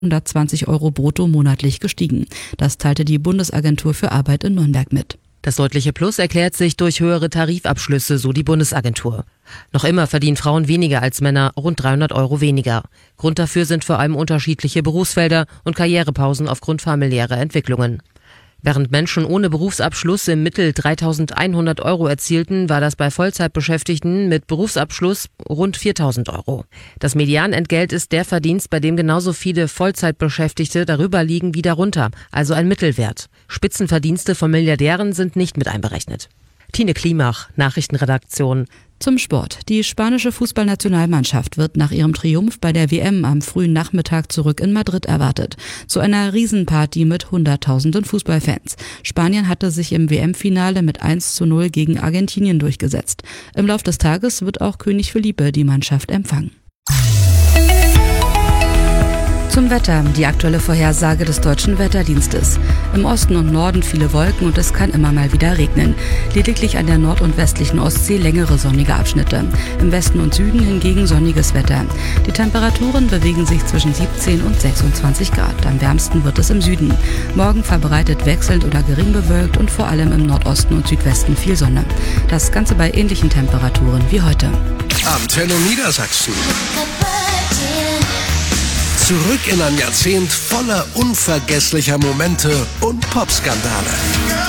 120 € brutto monatlich gestiegen. Das teilte die Bundesagentur für Arbeit in Nürnberg mit. Das deutliche Plus erklärt sich durch höhere Tarifabschlüsse, so die Bundesagentur. Noch immer verdienen Frauen weniger als Männer, rund 300 € weniger. Grund dafür sind vor allem unterschiedliche Berufsfelder und Karrierepausen aufgrund familiärer Entwicklungen. Während Menschen ohne Berufsabschluss im Mittel 3.100 € erzielten, war das bei Vollzeitbeschäftigten mit Berufsabschluss rund 4.000 €. Das Medianentgelt ist der Verdienst, bei dem genauso viele Vollzeitbeschäftigte darüber liegen wie darunter, also ein Mittelwert. Spitzenverdienste von Milliardären sind nicht mit einberechnet. Tine Klimach, Nachrichtenredaktion. Zum Sport. Die spanische Fußballnationalmannschaft wird nach ihrem Triumph bei der WM am frühen Nachmittag zurück in Madrid erwartet. Zu einer Riesenparty mit Hunderttausenden Fußballfans. Spanien hatte sich im WM-Finale mit 1:0 gegen Argentinien durchgesetzt. Im Lauf des Tages wird auch König Felipe die Mannschaft empfangen. Zum Wetter, die aktuelle Vorhersage des Deutschen Wetterdienstes. Im Osten und Norden viele Wolken und es kann immer mal wieder regnen. Lediglich an der nord- und westlichen Ostsee längere sonnige Abschnitte. Im Westen und Süden hingegen sonniges Wetter. Die Temperaturen bewegen sich zwischen 17 und 26 Grad. Am wärmsten wird es im Süden. Morgen verbreitet wechselnd oder gering bewölkt und vor allem im Nordosten und Südwesten viel Sonne. Das Ganze bei ähnlichen Temperaturen wie heute. Antenne Niedersachsen. Zurück in ein Jahrzehnt voller unvergesslicher Momente und Popskandale.